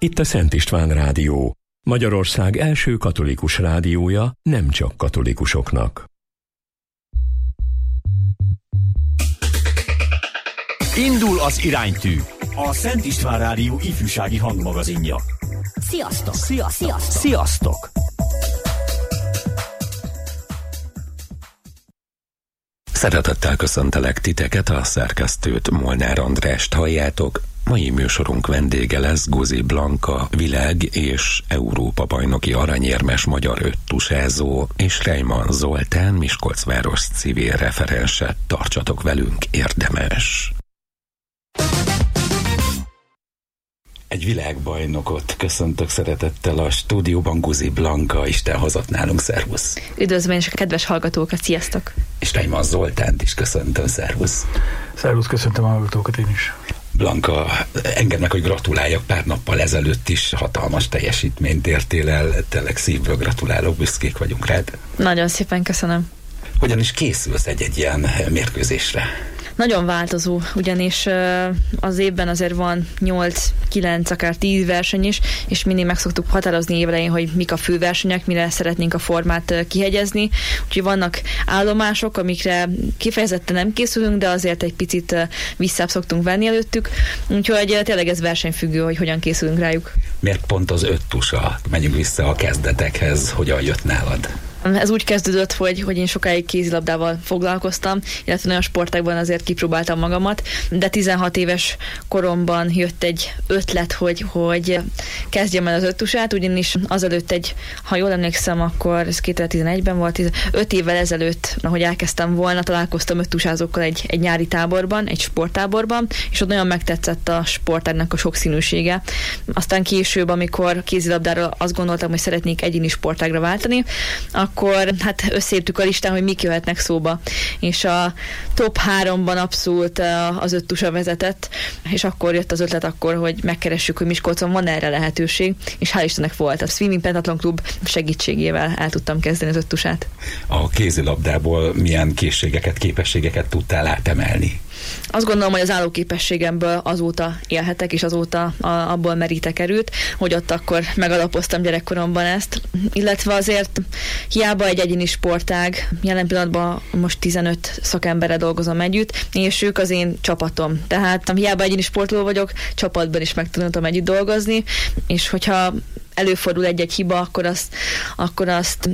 Itt a Szent István Rádió, Magyarország első katolikus rádiója nem csak katolikusoknak. Indul az iránytű, a Szent István Rádió ifjúsági hangmagazinja. Sziasztok! Sziasztok! Sziasztok! Szeretettel köszöntelek titeket, a szerkesztőt, Molnár Andrást halljátok. Mai műsorunk vendége lesz Guzi Blanka, világ- és Európa-bajnoki aranyérmes magyar öttusázó, és Reimann Zoltán, Miskolc város civil referense. Tartsatok velünk, érdemes! Egy világbajnokot köszöntök szeretettel a stúdióban, Guzi Blanka, Isten hozott nálunk, szervusz! Üdvözlöm és a kedves hallgatókat, sziasztok! És Reimann Zoltánt is köszöntöm, szervusz! Szervusz, köszöntöm a hallgatókat én is! Blanka, engedd meg, hogy gratuláljak, pár nappal ezelőtt is hatalmas teljesítményt értél el, tényleg szívből gratulálok, büszkék vagyunk rád. Nagyon szépen köszönöm. Hogyan is készülsz egy ilyen mérkőzésre? Nagyon változó, ugyanis az évben azért van 8-9, akár 10 verseny is, és mindig meg szoktuk határozni évelején, hogy mik a fő versenyek, mire szeretnénk a formát kihegyezni. Úgyhogy vannak állomások, amikre kifejezetten nem készülünk, de azért egy picit visszább szoktunk venni előttük. Úgyhogy tényleg ez versenyfüggő, hogy hogyan készülünk rájuk. Miért pont az öttusa? Menjünk vissza a kezdetekhez, hogyan jött nálad? Ez úgy kezdődött, hogy én sokáig kézilabdával foglalkoztam, illetve olyan sportágban azért kipróbáltam magamat, de 16 éves koromban jött egy ötlet, hogy kezdjem el az öttusát, ugyanis azelőtt ha jól emlékszem, akkor ez 2011-ben volt, 5 évvel ezelőtt, ahogy elkezdtem volna, találkoztam öttusázókkal egy nyári táborban, egy sporttáborban, és ott nagyon megtetszett a sportágnak a sokszínűsége. Aztán később, amikor kézilabdáról azt gondoltam, hogy szeretnék egyéni sportágra váltani, akkor hát összeírtuk a listán, hogy mik jöhetnek szóba. És a top 3-ban abszolút az öttusa vezetett, és akkor jött az ötlet hogy megkeressük, hogy Miskolcon van erre lehetőség, és hál' Istennek volt. A Swimming Pentathlon Klub segítségével el tudtam kezdeni az öttusát. A kézilabdából milyen készségeket, képességeket tudtál átemelni? Azt gondolom, hogy az állóképességemből azóta élhetek, és azóta abból merítek erőt, hogy ott akkor megalapoztam gyerekkoromban ezt. Illetve azért hiába egy egyéni sportág, jelen pillanatban most 15 szakemberrel dolgozom együtt, és ők az én csapatom. Tehát hiába egyéni sportoló vagyok, csapatban is meg tudom együtt dolgozni, és hogyha előfordul egy-egy hiba, akkor azt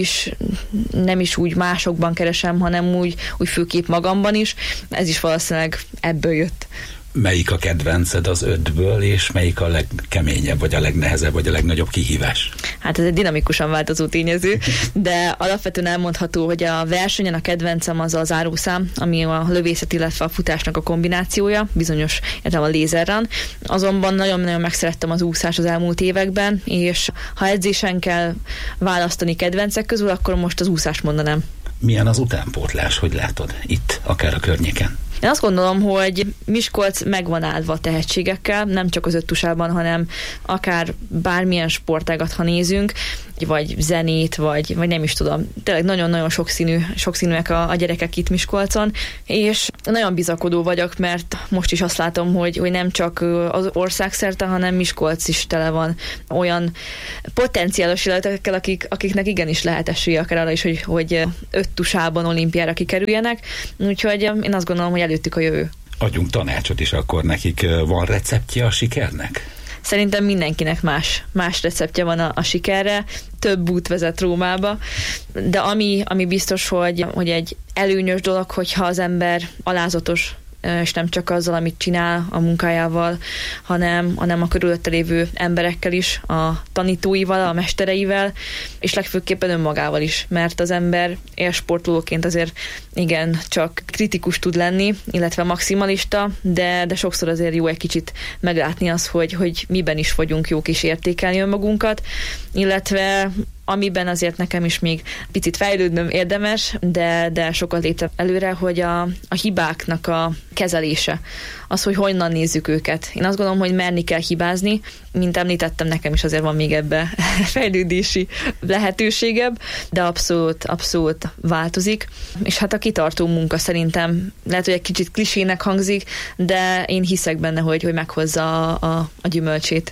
nem is úgy másokban keresem, hanem úgy főképp magamban is. Ez is valószínűleg ebből jött. Melyik a kedvenced az 5-ből, és melyik a legkeményebb, vagy a legnehezebb, vagy a legnagyobb kihívás? Hát ez egy dinamikusan változó tényező, de alapvetően elmondható, hogy a versenyen a kedvencem az a zárószám, ami a lövészet, illetve a futásnak a kombinációja, bizonyos értem a lézerrun. Azonban nagyon-nagyon megszerettem az úszás az elmúlt években, és ha edzésen kell választani kedvencek közül, akkor most az úszást mondanám. Milyen az utánpótlás, hogy látod itt, akár a környéken? Én azt gondolom, hogy Miskolc meg van áldva tehetségekkel, nem csak az öttusában, hanem akár bármilyen sportágat, ha nézünk, vagy zenét, vagy nem is tudom. Tényleg nagyon-nagyon sokszínűek a gyerekek itt Miskolcon, és nagyon bizakodó vagyok, mert most is azt látom, hogy nem csak az országszerte, hanem Miskolc is tele van olyan potenciális illetőkkel, akiknek igenis lehet esélye akár arra is, hogy öttusában olimpiára kikerüljenek. Úgyhogy én azt gondolom, hogy előttük a jövő. Adjunk tanácsot is akkor nekik. Van receptje a sikernek? Szerintem mindenkinek más receptje van a sikerre, több út vezet Rómába, de ami biztos, hogy egy előnyös dolog, hogyha az ember alázatos, és nem csak azzal, amit csinál a munkájával, hanem a körülötte lévő emberekkel is, a tanítóival, a mestereivel, és legfőképpen önmagával is, mert az ember élsportolóként azért igen, csak kritikus tud lenni, illetve maximalista, de sokszor azért jó egy kicsit meglátni azt, hogy miben is vagyunk jók, és értékelni önmagunkat, illetve amiben azért nekem is még picit fejlődnöm érdemes, de sokat léptem előre, hogy a hibáknak a kezelése, az, hogy honnan nézzük őket. Én azt gondolom, hogy merni kell hibázni, mint említettem, nekem is azért van még ebbe fejlődési lehetőségem, de abszolút változik. És hát a kitartó munka szerintem lehet, hogy egy kicsit klisének hangzik, de én hiszek benne, hogy meghozza a gyümölcsét.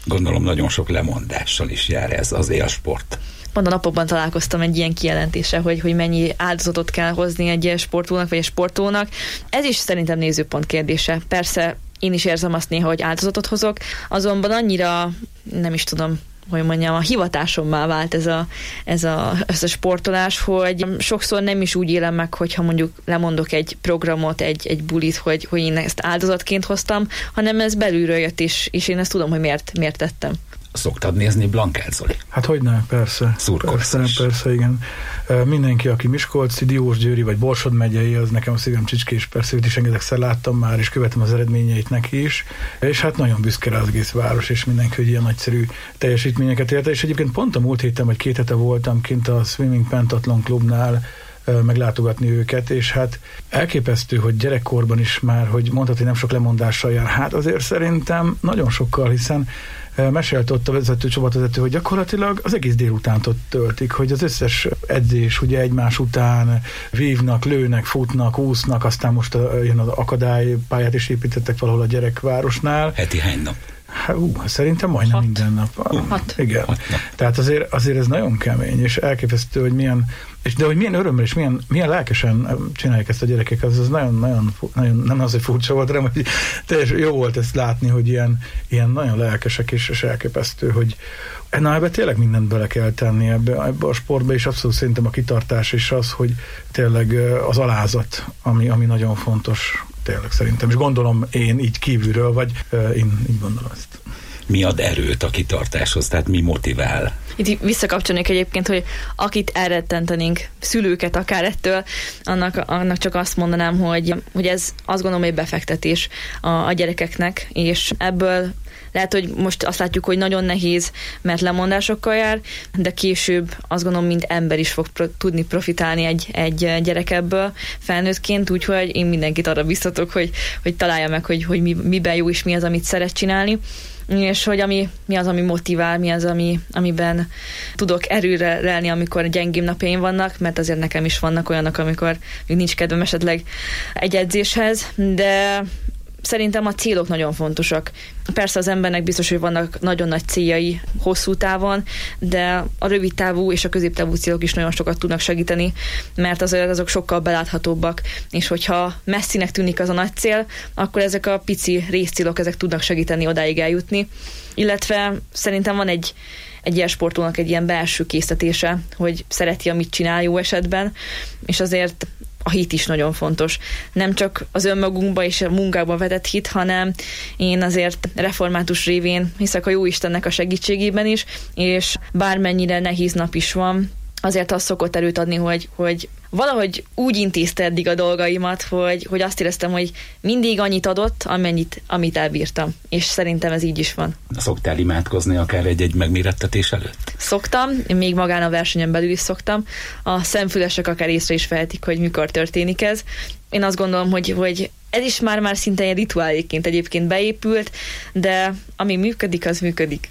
Gondolom nagyon sok lemondással is jár ez az élsport. Pont a napokban találkoztam egy ilyen kijelentéssel, hogy mennyi áldozatot kell hozni egy sportolónak vagy egy sportolónak. Ez is szerintem nézőpont kérdése. Persze én is érzem azt néha, hogy áldozatot hozok, azonban annyira, nem is tudom, hogy mondjam, a hivatásommá vált ez a sportolás, hogy sokszor nem is úgy élem meg, hogyha mondjuk lemondok egy programot, egy bulit, hogy én ezt áldozatként hoztam, hanem ez belülről jött, és én ezt tudom, hogy miért tettem. Szoktad nézni Blankát, Zoli? Hát hogyne, persze. Szurkolsz is. Persze, igen. Mindenki, aki Miskolci, Diósgyőri vagy Borsod megyei, az nekem a szívem csicskés, persze őt is rengetegszer láttam már, és követem az eredményeit neki is. És hát nagyon büszke rá az egész város, és mindenki, hogy ilyen nagyszerű teljesítményeket érte. És egyébként pont a múlt héten, vagy 2 hete voltam kint a Swimming Pentathlon klubnál, meglátogatni őket, és hát elképesztő, hogy gyerekkorban is már, hogy mondhatni, hogy nem sok lemondással jár. Hát azért szerintem nagyon sokkal, hiszen mesélt ott a csoportvezető, hogy gyakorlatilag az egész délutánt ott töltik, hogy az összes edzés ugye egymás után vívnak, lőnek, futnak, úsznak, aztán most jön az akadálypályát is építettek valahol a gyerekvárosnál. Heti hány nap? Hát, szerintem majdnem 6. Minden nap. 6. Igen. 6 nap. Tehát azért ez nagyon kemény, és elképesztő, hogy de hogy milyen örömmel és milyen lelkesen csinálják ezt a gyerekek, az nagyon, nem az, hogy furcsa volt, hanem hogy teljesen jó volt ezt látni, hogy ilyen nagyon lelkesek, és elképesztő, hogy ebbe tényleg mindent bele kell tenni ebbe a sportba, és abszolút szerintem a kitartás és az, hogy tényleg az alázat, ami nagyon fontos, tényleg szerintem, és gondolom én így kívülről, vagy én így gondolom ezt. Mi ad erőt a kitartáshoz, tehát mi motivál? Itt visszakapcsolnék egyébként, hogy akit elrettentenénk, szülőket akár ettől, annak csak azt mondanám, hogy ez azt gondolom, hogy befektetés a gyerekeknek, és ebből lehet, hogy most azt látjuk, hogy nagyon nehéz, mert lemondásokkal jár, de később azt gondolom, mint ember is fog tudni profitálni egy gyerek ebből felnőttként, úgyhogy én mindenkit arra biztatok, hogy találja meg, hogy miben jó és mi az, amit szeret csinálni, és hogy mi az, ami motivál, mi az, amiben tudok erőre lelni, amikor gyengébb napjaim vannak, mert azért nekem is vannak olyanok, amikor még nincs kedvem esetleg egy edzéshez, de szerintem a célok nagyon fontosak. Persze az embernek biztos, hogy vannak nagyon nagy céljai hosszú távon, de a rövid távú és a középtávú célok is nagyon sokat tudnak segíteni, mert azért azok sokkal beláthatóbbak, és hogyha messzinek tűnik az a nagy cél, akkor ezek a pici részcélok, ezek tudnak segíteni odáig eljutni. Illetve szerintem van egy ilyen sportolónak egy ilyen belső késztetése, hogy szereti, amit csinál jó esetben, és azért a hit is nagyon fontos. Nem csak az önmagunkba és a munkába vetett hit, hanem én azért református révén hiszek a Jóistennek a segítségében is, és bármennyire nehéz nap is van, azért az szokott erőt adni, hogy valahogy úgy intézte eddig a dolgaimat, hogy azt éreztem, hogy mindig annyit adott, amit elbírtam. És szerintem ez így is van. Szoktál imádkozni akár egy megmérettetés előtt? Szoktam, még magán a versenyen belül is szoktam. A szemfülesek akár észre is vehetik, hogy mikor történik ez. Én azt gondolom, hogy ez is már szinte egy rituáléként egyébként beépült, de ami működik, az működik.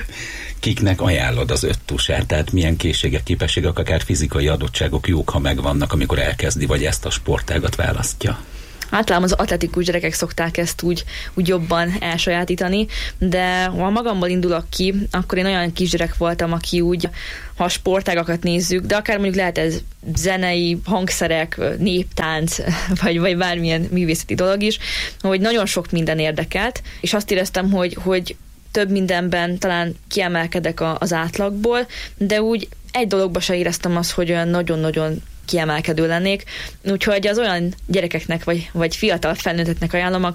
Kiknek ajánlod az 5 tusát? Tehát milyen készségek, képességek, akár fizikai adottságok jók, ha megvannak, amikor elkezdi, vagy ezt a sportágat választja? Általában az atletikus gyerekek szokták ezt úgy jobban elsajátítani, de ha magamból indulok ki, akkor én olyan kisgyerek voltam, aki úgy, ha a sportágakat nézzük, de akár mondjuk lehet ez zenei, hangszerek, néptánc, vagy bármilyen művészeti dolog is, hogy nagyon sok minden érdekelt, és azt éreztem, hogy több mindenben talán kiemelkedek az átlagból, de úgy egy dologba se éreztem azt, hogy olyan nagyon-nagyon kiemelkedő lennék. Úgyhogy az olyan gyerekeknek, vagy fiatal felnőtteknek ajánlom,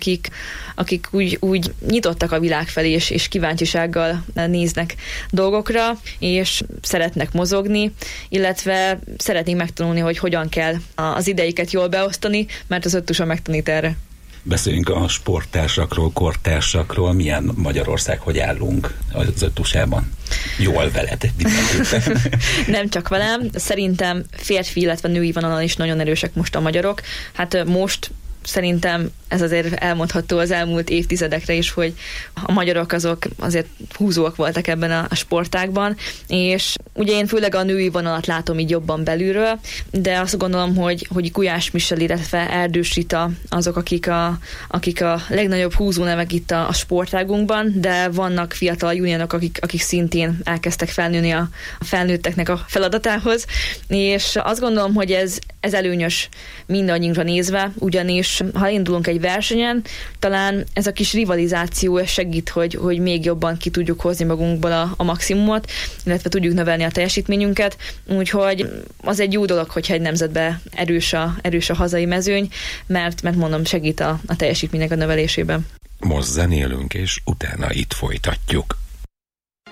akik úgy nyitottak a világ felé, és kíváncsisággal néznek dolgokra, és szeretnek mozogni, illetve szeretnék megtanulni, hogy hogyan kell az ideiket jól beosztani, mert az 5 tusa megtanít erre. Beszéljünk a sporttársakról, kortársakról. Milyen Magyarország, hogy állunk az 5 tusában? Jól veled mindenképpen. Nem csak velem. Szerintem férfi, illetve női vonalon is nagyon erősek most a magyarok. Hát most szerintem ez azért elmondható az elmúlt évtizedekre is, hogy a magyarok azok azért húzóak voltak ebben a sportágban, és ugye én főleg a női vonalat látom így jobban belülről, de azt gondolom, hogy Gulyás Michel, illetve Erdős Rita azok, akik a legnagyobb húzónevek itt a sportágunkban, de vannak fiatal juniorok, akik szintén elkezdtek felnőni a felnőtteknek a feladatához, és azt gondolom, hogy ez előnyös mindannyiunkra nézve, ugyanis ha indulunk egy versenyen, talán ez a kis rivalizáció segít, hogy még jobban ki tudjuk hozni magunkból a maximumot, illetve tudjuk növelni a teljesítményünket, úgyhogy az egy jó dolog, hogyha egy nemzetben erős a hazai mezőny, mert mondom, segít a teljesítménynek a növelésében. Most zenélünk, és utána itt folytatjuk.